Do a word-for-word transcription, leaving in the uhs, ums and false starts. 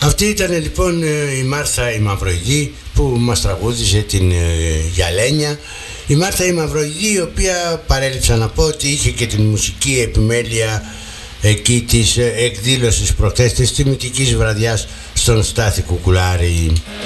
Αυτή ήταν λοιπόν η Μάρθα η Μαυροειδή που μας τραγούδισε την Γιαλένια. Η Μάρθα η Μαυροειδή, η οποία παρέλειψα να πω ότι είχε και την μουσική επιμέλεια εκεί της εκδήλωσης προχθές της τιμητικής βραδιάς στον Στάθη Κουκουλάρη.